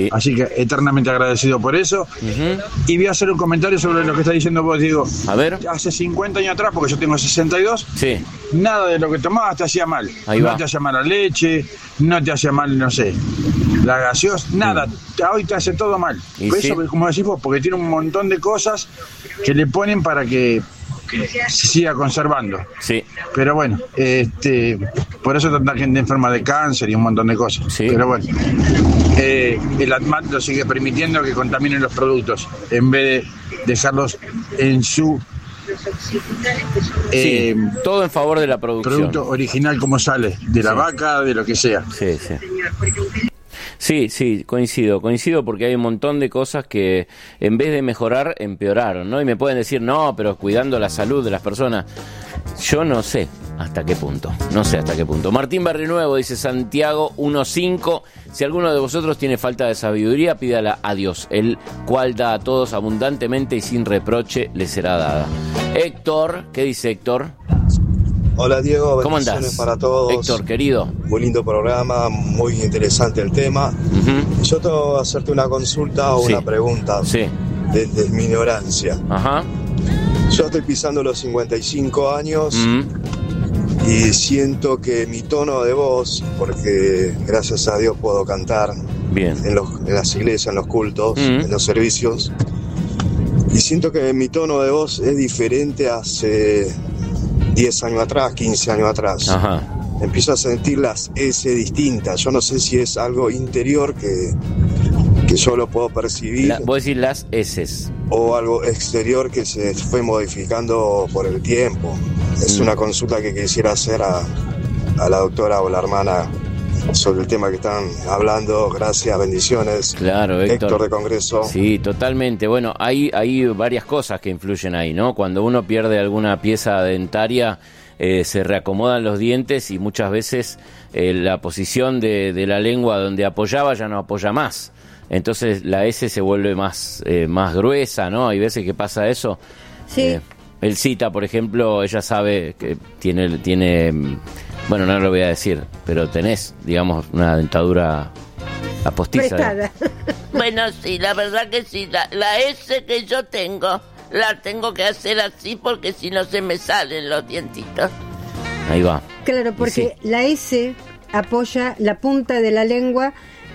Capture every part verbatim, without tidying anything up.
Sí. Así que eternamente agradecido por eso. Uh-huh. Y voy a hacer un comentario sobre lo que está diciendo vos, Diego. A ver. Hace cincuenta años atrás, porque yo tengo sesenta y dos, sí. nada de lo que tomabas te hacía mal. Ahí no va. te hacía mal la leche, no te hacía mal, no sé, la gaseosa, nada. Mm. Hoy te hace todo mal. Eso, sí. Como decís vos, porque tiene un montón de cosas que le ponen para que se siga conservando. Sí. Pero bueno, este, por eso tanta gente enferma de cáncer y un montón de cosas. Sí. Pero bueno, eh, el ADMAT lo sigue permitiendo que contaminen los productos en vez de dejarlos en su eh, sí, todo en favor de la producción. Producto original como sale, de la sí. vaca, de lo que sea. Sí, sí. Sí, sí, coincido, coincido porque hay un montón de cosas que en vez de mejorar, empeoraron, ¿no? Y me pueden decir, no, pero cuidando la salud de las personas. Yo no sé hasta qué punto, no sé hasta qué punto. Martín Barrionuevo dice Santiago uno cinco, si alguno de vosotros tiene falta de sabiduría, pídala a Dios, el cual da a todos abundantemente y sin reproche le será dada. Héctor, ¿qué dice Héctor? Hola Diego, ¿cómo andás? Para todos. Héctor, querido. Muy lindo programa, muy interesante el tema. Uh-huh. Yo tengo que hacerte una consulta o sí. una pregunta sí. desde mi ignorancia. Ajá. Yo estoy pisando los cincuenta y cinco años uh-huh. y siento que mi tono de voz, porque gracias a Dios puedo cantar bien. En, los, en las iglesias, en los cultos, uh-huh. en los servicios, y siento que mi tono de voz es diferente hace diez años atrás, quince años atrás. Ajá. Empiezo a sentir las S distintas. Yo no sé si es algo interior que, que yo lo puedo percibir. La, ¿Vos decís las S? O algo exterior que se fue modificando por el tiempo. Es mm. una consulta que quisiera hacer a, a la doctora o la hermana sobre el tema que están hablando. Gracias, bendiciones. Claro, Héctor. Héctor de Congreso. Sí, totalmente. Bueno, hay, hay varias cosas que influyen ahí, ¿no? Cuando uno pierde alguna pieza dentaria, eh, se reacomodan los dientes y muchas veces eh, la posición de, de la lengua donde apoyaba ya no apoya más. Entonces la S se vuelve más, eh, más gruesa, ¿no? Hay veces que pasa eso. Sí. Eh, el Cita, por ejemplo, ella sabe que tiene... tiene bueno, no lo voy a decir, pero tenés, digamos, una dentadura postiza. Prestada. Bueno, sí, la verdad que sí. La, la S que yo tengo, la tengo que hacer así porque si no se me salen los dientitos. Ahí va. Claro, porque sí. La S apoya la punta de la lengua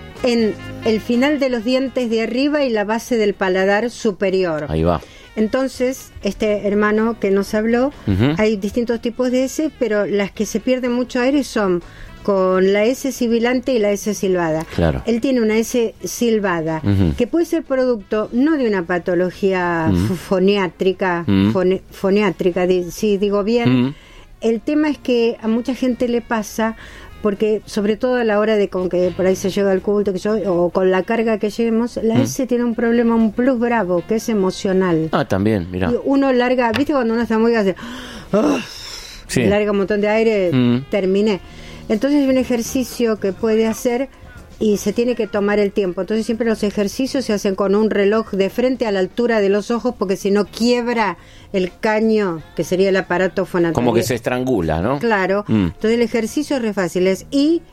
en el final de los dientes de arriba y la base del paladar superior. Ahí va. Entonces, este hermano que nos habló, uh-huh. hay distintos tipos de S, pero las que se pierden mucho aire son con la S sibilante y la S silbada. Claro. Él tiene una S silbada, uh-huh. que puede ser producto no de una patología uh-huh. foniátrica, uh-huh. fone, foniátrica, si digo bien. Uh-huh. El tema es que a mucha gente le pasa, porque sobre todo a la hora de con que por ahí se llega al culto que yo, o con la carga que llevemos, la mm. S tiene un problema, un plus bravo, que es emocional. Ah, también, mira. Uno larga, ¿viste cuando uno está muy hace, oh, sí. larga un montón de aire, mm. terminé. Entonces hay un ejercicio que puede hacer y se tiene que tomar el tiempo. Entonces siempre los ejercicios se hacen con un reloj de frente a la altura de los ojos, porque si no quiebra el caño, que sería el aparato fonatorio. Como que se estrangula, ¿no? Claro. Mm. Entonces el ejercicio es re fácil, es I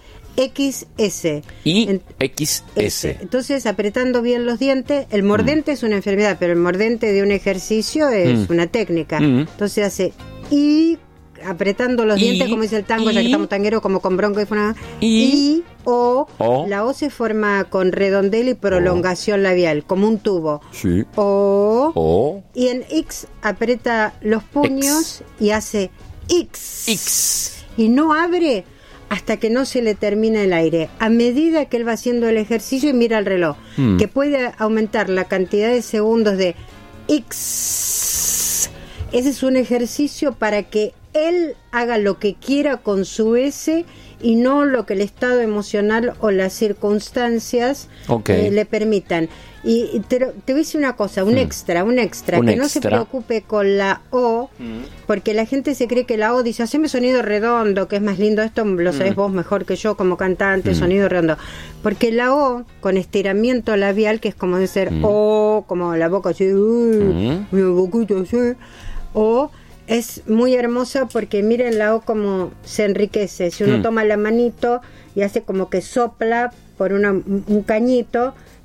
X S. I X S. Entonces, apretando bien los dientes, el mordente mm. es una enfermedad, pero el mordente de un ejercicio es mm. una técnica. Mm. Entonces hace I, apretando los y, dientes, como dice el tango, y, ya que estamos tangueros, como con bronco y funa, y, y o, o, la O se forma con redondel y prolongación o, labial, como un tubo. Sí. O, o, y en X aprieta los puños X. Y hace X. X. Y no abre hasta que no se le termina el aire. A medida que él va haciendo el ejercicio y mira el reloj, hmm. que puede aumentar la cantidad de segundos de X. Ese es un ejercicio para que él haga lo que quiera con su S y no lo que el estado emocional o las circunstancias okay. eh, le permitan. Y, y te, te voy a decir una cosa, un mm. extra, un extra, un que extra. No se preocupe con la O, mm. porque la gente se cree que la O dice, haceme sonido redondo, que es más lindo, esto lo sabés mm. vos mejor que yo como cantante, mm. sonido redondo. Porque la O, con estiramiento labial, que es como decir mm. O, como la boca así, mm. mi boquita así, O, es muy hermosa porque miren la O como se enriquece. Si uno mm. toma la manito y hace como que sopla por una, un cañito,